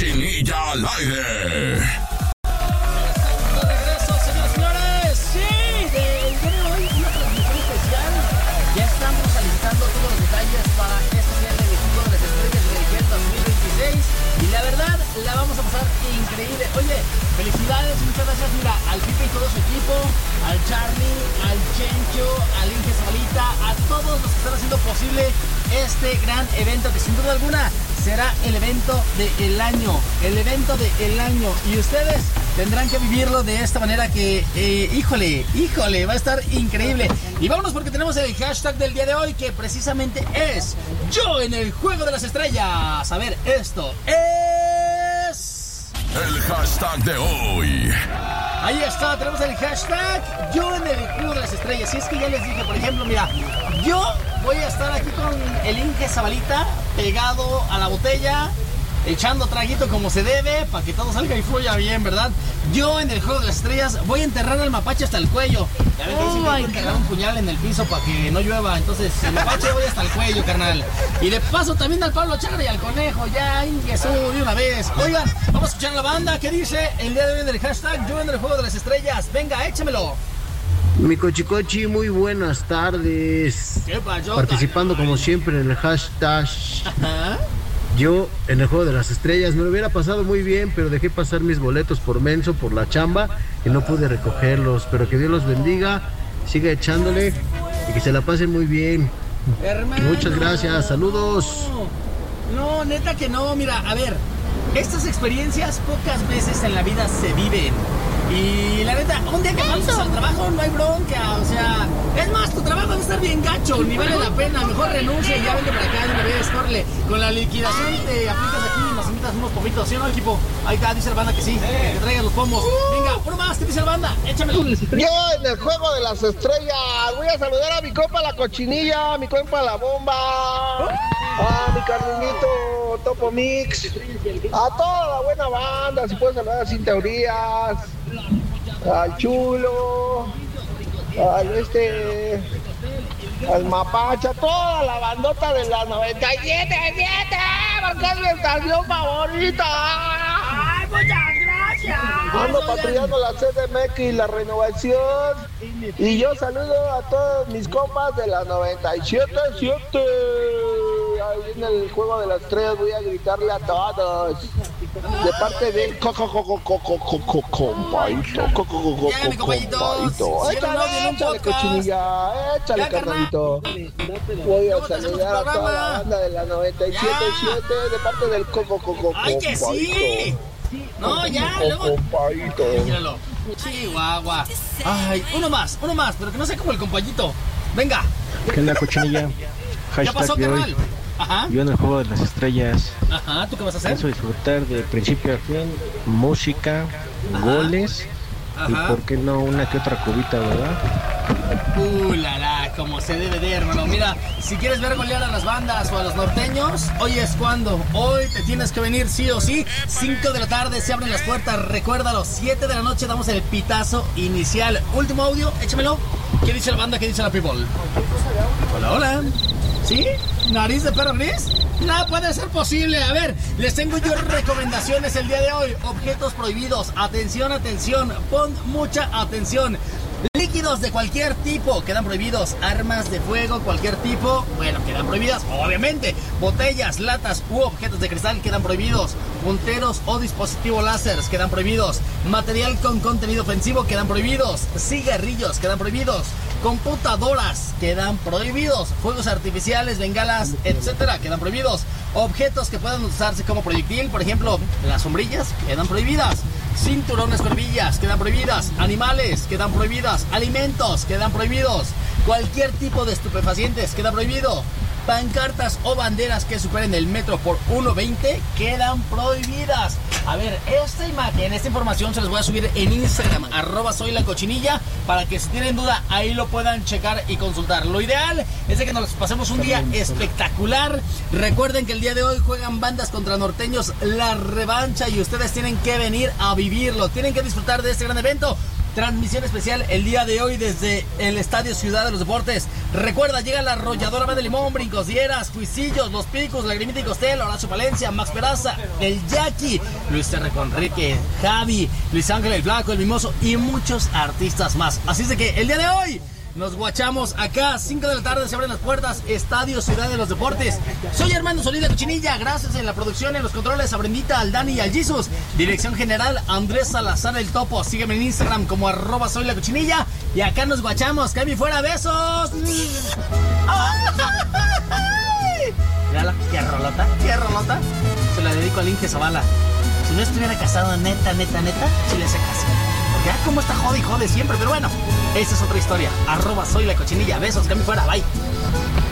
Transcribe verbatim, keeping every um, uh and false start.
Cochinilla al aire. Y la verdad, la vamos a pasar increíble. Oye, felicidades, muchas gracias, mira, al Pipe y todo su equipo, al Charlie, al Chencho, al Inge Zabalita, a todos los que están haciendo posible este gran evento que sin duda alguna será el evento del año, el evento del año. Y ustedes tendrán que vivirlo de esta manera que, eh, híjole, híjole, va a estar increíble. Y vámonos porque tenemos el hashtag del día de hoy que precisamente es Yo en el Juego de las Estrellas. A ver, esto es... el hashtag de hoy. Ahí está, tenemos el hashtag Yo en el Juego de las Estrellas. Y es que ya les dije, por ejemplo, mira, yo voy a estar aquí con el Inge Zabalita pegado a la botella, echando traguito como se debe, para que todo salga y fluya bien, ¿verdad? Yo en el Juego de las Estrellas voy a enterrar al mapache hasta el cuello. Ya ven que dicen que hay que enterrar un puñal en el piso para que no llueva. Entonces, el mapache voy hasta el cuello, carnal. Y de paso también al Pablo Chagra y al conejo. Ya, Ingesu, de una vez. Oigan, vamos a escuchar a la banda. ¿Qué dice el día de hoy en el hashtag Yo en el Juego de las Estrellas? Venga, échamelo. Mi cochicochi, muy buenas tardes. ¿Qué pasó? Participando como siempre en el hashtag Ajá. Yo en el Juego de las Estrellas. Me lo hubiera pasado muy bien, pero dejé pasar mis boletos por menso, por la chamba, y no pude recogerlos. Pero que Dios los bendiga, siga echándole y que se la pasen muy bien. Hermano, muchas gracias, saludos. No, no, neta que no, mira, a ver, estas experiencias pocas veces en la vida se viven. Y la neta, un día que faltas al trabajo no hay bronca, o sea, es más, tu trabajo va a estar bien gacho, ni vale la pena, mejor renuncia y ya vente para acá de una vez, córrele. Con la liquidación te aplicas aquí y nos invitas unos pomitos, ¿sí o no, equipo? Ahí está, dice el banda que sí, que traigas los pomos. Venga, uno más, ¿qué dice el banda? Échamelo. Yo en el Juego de las Estrellas voy a saludar a mi compa la Cochinilla, a mi compa la Bomba, a mi carnalito Topo Mix, a toda la buena banda, si puedes saludar sin teorías, al Chulo, al este, al Mapacha, toda la bandota de la noventa y siete punto siete, porque es mi estación favorita. ¡Ay, muchas gracias! Ando patrullando la C D M X y la renovación. Y yo saludo a todos mis compas de la noventa y siete punto siete. Ahí en el Juego de las Estrellas voy a gritarle a todos. De parte de Coco Coco Coco Coco Compaito. Coco Coco Compaito. Échale, échale, Cochinilla. Échale, carnalito. Voy a saludar a toda la banda de la noventa y siete punto siete de parte del Coco Coco Compaito. ¡Ay, que sí! No, ya, luego. Míralo. Chihuahua. Ay, uno más, uno más, pero que no sea como el compañito. Venga. ¿Qué onda, Cochinilla? ¿Qué pasó, carnal? Ajá. Yo en el Juego de las Estrellas. Ajá, ¿tú qué vas a hacer? Pienso disfrutar de principio a fin, música, ajá, goles, ajá, y por qué no una que otra cubita, ¿verdad? Uh, la, la, como se debe de, hermano. Mira, si quieres ver golear a las bandas o a los norteños, hoy es cuando. Hoy te tienes que venir sí o sí. cinco de la tarde se abren las puertas. Recuérdalo, siete de la noche damos el pitazo inicial. Último audio, échamelo. ¿Qué dice la banda? ¿Qué dice la people? Hola, hola. ¿Sí? ¿Nariz de perro gris? No puede ser posible. A ver, les tengo yo recomendaciones el día de hoy. Objetos prohibidos. Atención, atención. Pon mucha atención. Líquidos de cualquier tipo quedan prohibidos. Armas de fuego, cualquier tipo, bueno, quedan prohibidas, obviamente. Botellas, latas u objetos de cristal quedan prohibidos. Punteros o dispositivos láser quedan prohibidos. Material con contenido ofensivo quedan prohibidos. Cigarrillos quedan prohibidos. Computadoras quedan prohibidos. Fuegos artificiales, bengalas, etcétera, quedan prohibidos. Objetos que puedan usarse como proyectil, por ejemplo, las sombrillas quedan prohibidas. Cinturones con hebillas quedan prohibidas. Animales quedan prohibidas. Alimentos quedan prohibidos. Cualquier tipo de estupefacientes queda prohibido. Pancartas o banderas que superen el metro por uno veinte quedan prohibidas. A ver, esta imagen, esta información se les voy a subir en Instagram, arroba soy la cochinilla, para que si tienen duda ahí lo puedan checar y consultar. Lo ideal es de que nos pasemos un día espectacular. Recuerden que el día de hoy juegan bandas contra norteños, la revancha, y ustedes tienen que venir a vivirlo, tienen que disfrutar de este gran evento. Transmisión especial el día de hoy desde el Estadio Ciudad de los Deportes Recuerda, llega la Arrolladora B de Limón, Brincos Dieras, Juicillos, Los Picos, Lagrimita y Costel, Horacio Palencia, Max Peraza, El Jackie, Luis R. Conrique, Javi, Luis Ángel el Flaco, El Mimoso y muchos artistas más. Así es de que el día de hoy nos guachamos acá, cinco de la tarde, se abren las puertas, Estadio Ciudad de los Deportes. Soy Armando Solís, la Cochinilla, gracias en la producción, en los controles, a Brendita, al Dani y al Jesus. Dirección general, Andrés Salazar el Topo. Sígueme en Instagram como arroba soy la Cochinilla. Y acá nos guachamos, que mi fuera, besos. Mírala, qué rolota, qué rolota. Se la dedico a Inge Zavala. Si no estuviera casado, neta, neta, neta, si le hace caso. Ya como está jode y jode siempre, pero bueno, esa es otra historia. Arroba soy la Cochinilla. Besos, que me fuera, bye.